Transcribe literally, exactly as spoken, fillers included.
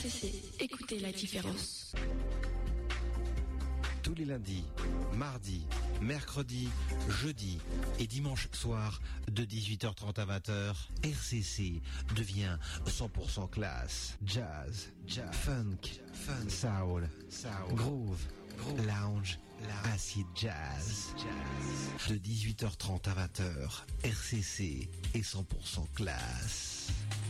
C C, écoutez la différence. Tous les lundis, mardis, mercredis, jeudis et dimanche soir de dix-huit heures trente à vingt heures, R C C devient cent pour cent classe. Jazz, jazz, funk, fun, soul, soul, groove, groove, lounge, acid jazz. jazz. De dix-huit heures trente à vingt heures, R C C est cent pour cent classe.